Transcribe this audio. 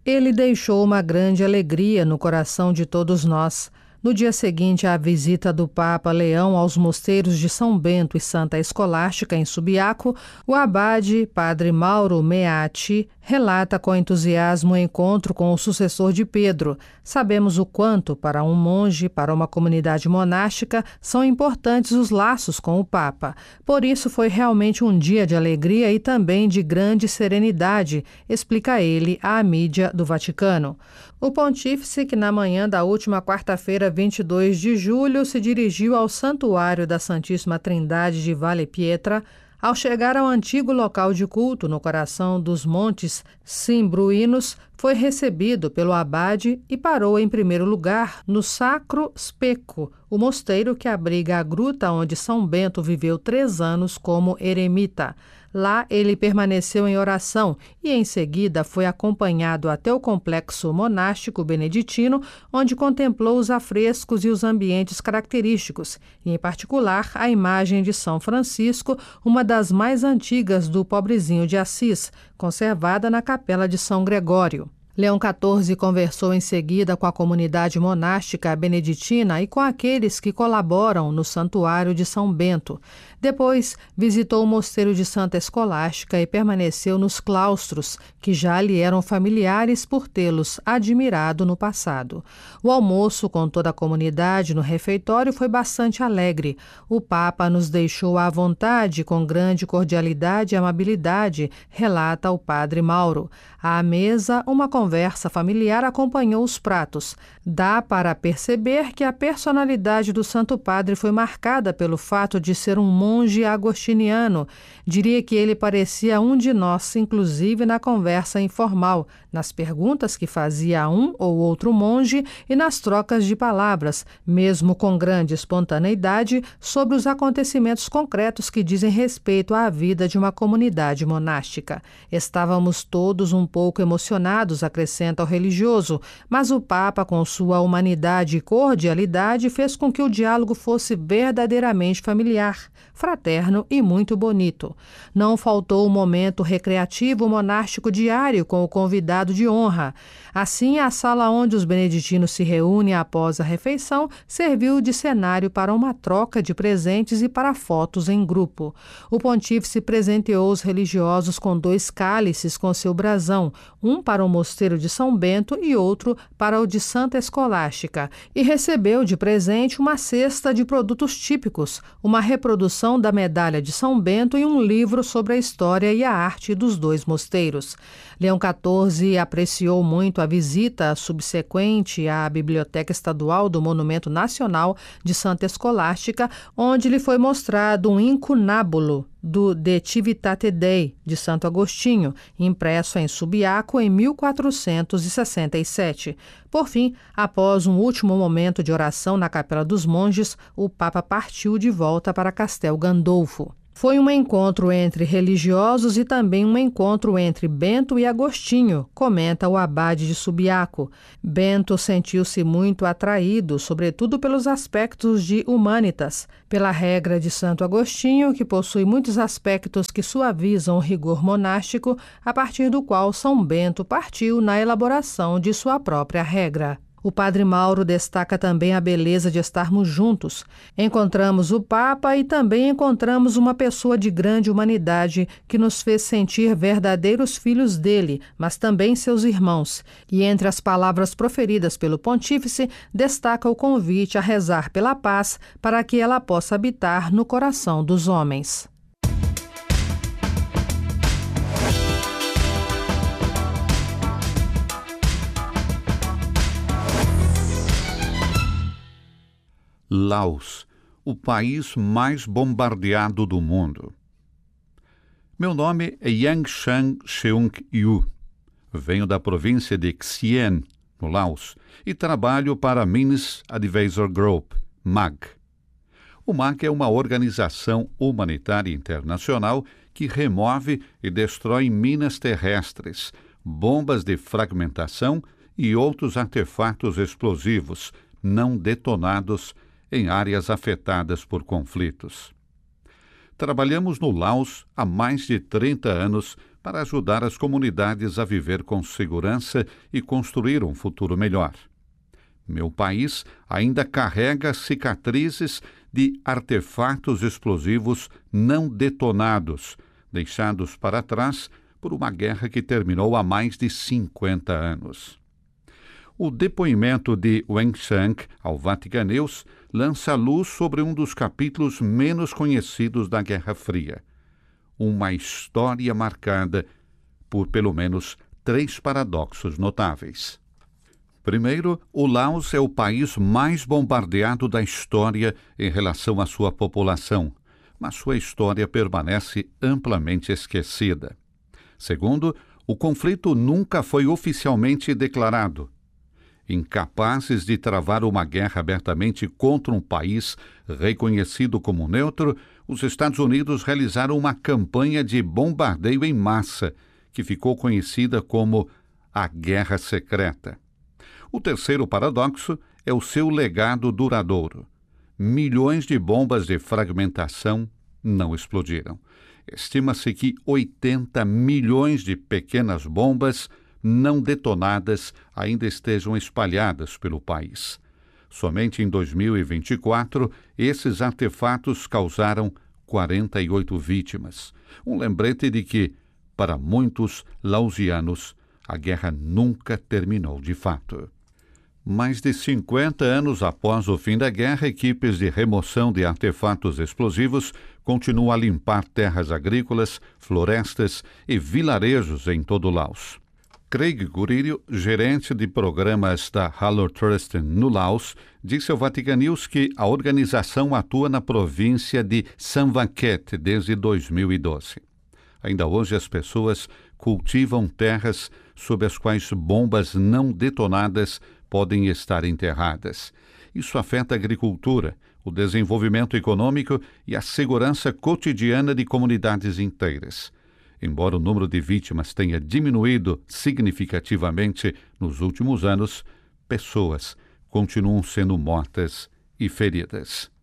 Ele deixou uma grande alegria no coração de todos nós. No dia seguinte à visita do Papa Leão aos mosteiros de São Bento e Santa Escolástica, em Subiaco, o abade, padre Mauro Meatti, relata com entusiasmo o encontro com o sucessor de Pedro. Sabemos o quanto, para um monge, para uma comunidade monástica, são importantes os laços com o Papa. Por isso foi realmente um dia de alegria e também de grande serenidade, explica ele à mídia do Vaticano. O pontífice, que na manhã da última quarta-feira, 22 de julho, se dirigiu ao Santuário da Santíssima Trindade de Valle Pietra, ao chegar ao antigo local de culto no coração dos Montes Cimbruínos, foi recebido pelo abade e parou em primeiro lugar no Sacro Specco, o mosteiro que abriga a gruta onde São Bento viveu 3 anos como eremita. Lá ele permaneceu em oração e em seguida foi acompanhado até o complexo monástico beneditino, onde contemplou os afrescos e os ambientes característicos, e em particular a imagem de São Francisco, uma das mais antigas do Pobrezinho de Assis, conservada na Capela de São Gregório. Leão XIV conversou em seguida com a comunidade monástica beneditina e com aqueles que colaboram no Santuário de São Bento. Depois, visitou o mosteiro de Santa Escolástica e permaneceu nos claustros, que já lhe eram familiares por tê-los admirado no passado. O almoço com toda a comunidade no refeitório foi bastante alegre. O Papa nos deixou à vontade com grande cordialidade e amabilidade, relata o padre Mauro. À mesa, uma conversa familiar acompanhou os pratos. Dá para perceber que a personalidade do Santo Padre foi marcada pelo fato de ser um monge agostiniano. Diria que ele parecia um de nós, inclusive na conversa informal, nas perguntas que fazia a um ou outro monge e nas trocas de palavras, mesmo com grande espontaneidade, sobre os acontecimentos concretos que dizem respeito à vida de uma comunidade monástica. Estávamos todos um pouco emocionados, acrescenta o religioso, mas o Papa, com sua humanidade e cordialidade, fez com que o diálogo fosse verdadeiramente familiar, fraterno e muito bonito. Não faltou o momento recreativo monástico diário com o convidado de honra. Assim, a sala onde os beneditinos se reúnem após a refeição serviu de cenário para uma troca de presentes e para fotos em grupo. O pontífice presenteou os religiosos com 2 cálices com seu brasão, um para o mosteiro de São Bento e outro para o de Santa Escolástica, e recebeu de presente uma cesta de produtos típicos, uma reprodução da medalha de São Bento e um livro sobre a história e a arte dos 2 mosteiros. Leão XIV apreciou muito a visita subsequente à Biblioteca Estadual do Monumento Nacional de Santa Escolástica, onde lhe foi mostrado um incunábulo do De Civitate Dei, de Santo Agostinho, impresso em Subiaco em 1467. Por fim, após um último momento de oração na Capela dos Monges, o Papa partiu de volta para Castel Gandolfo. Foi um encontro entre religiosos e também um encontro entre Bento e Agostinho, comenta o abade de Subiaco. Bento sentiu-se muito atraído, sobretudo pelos aspectos de humanitas, pela regra de Santo Agostinho, que possui muitos aspectos que suavizam o rigor monástico, a partir do qual São Bento partiu na elaboração de sua própria regra. O padre Mauro destaca também a beleza de estarmos juntos. Encontramos o Papa e também encontramos uma pessoa de grande humanidade que nos fez sentir verdadeiros filhos dele, mas também seus irmãos. E entre as palavras proferidas pelo pontífice, destaca o convite a rezar pela paz para que ela possa habitar no coração dos homens. Laos, o país mais bombardeado do mundo. Meu nome é Yang Shang Seung Yu. Venho da província de Xi'an, no Laos, e trabalho para a Mines Advisor Group, MAG. O MAG é uma organização humanitária internacional que remove e destrói minas terrestres, bombas de fragmentação e outros artefatos explosivos não detonados em áreas afetadas por conflitos. Trabalhamos no Laos há mais de 30 anos para ajudar as comunidades a viver com segurança e construir um futuro melhor. Meu país ainda carrega cicatrizes de artefatos explosivos não detonados, deixados para trás por uma guerra que terminou há mais de 50 anos. O depoimento de Wang Shang ao Vatican News lança luz sobre um dos capítulos menos conhecidos da Guerra Fria. Uma história marcada por pelo menos 3 paradoxos notáveis. Primeiro, o Laos é o país mais bombardeado da história em relação à sua população, mas sua história permanece amplamente esquecida. Segundo, o conflito nunca foi oficialmente declarado. Incapazes de travar uma guerra abertamente contra um país reconhecido como neutro, os Estados Unidos realizaram uma campanha de bombardeio em massa, que ficou conhecida como a Guerra Secreta. O terceiro paradoxo é o seu legado duradouro. Milhões de bombas de fragmentação não explodiram. Estima-se que 80 milhões de pequenas bombas não detonadas ainda estejam espalhadas pelo país. Somente em 2024, esses artefatos causaram 48 vítimas. Um lembrete de que, para muitos laosianos, a guerra nunca terminou de fato. Mais de 50 anos após o fim da guerra, equipes de remoção de artefatos explosivos continuam a limpar terras agrícolas, florestas e vilarejos em todo o Laos. Craig Guririo, gerente de programas da Halor Trust no Laos, disse ao Vatican News que a organização atua na província de Samvaket desde 2012. Ainda hoje as pessoas cultivam terras sob as quais bombas não detonadas podem estar enterradas. Isso afeta a agricultura, o desenvolvimento econômico e a segurança cotidiana de comunidades inteiras. Embora o número de vítimas tenha diminuído significativamente nos últimos anos, pessoas continuam sendo mortas e feridas.